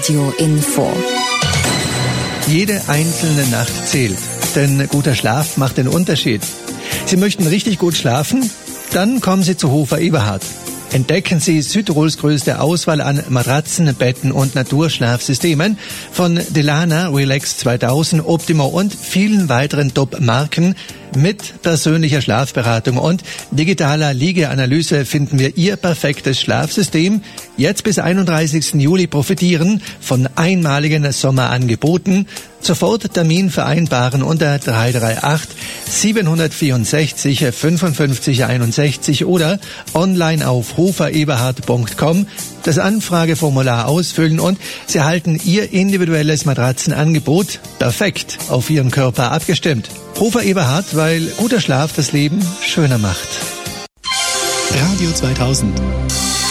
Radio Info. Jede einzelne Nacht zählt, denn guter Schlaf macht den Unterschied. Sie möchten richtig gut schlafen? Dann kommen Sie zu Hofer Eberhard. Entdecken Sie Südtirols größte Auswahl an Matratzen, Betten und Naturschlafsystemen von Delana, Relax 2000, Optimo und vielen weiteren Top-Marken. Mit persönlicher Schlafberatung und digitaler Liegeanalyse finden wir Ihr perfektes Schlafsystem. Jetzt bis 31. Juli profitieren von einmaligen Sommerangeboten. Sofort Termin vereinbaren unter 338 764 55 61 oder online auf hofereberhard.com das Anfrageformular ausfüllen und Sie erhalten Ihr individuelles Matratzenangebot perfekt auf Ihren Körper abgestimmt. Hofer Eberhard, weil guter Schlaf das Leben schöner macht. Radio 2000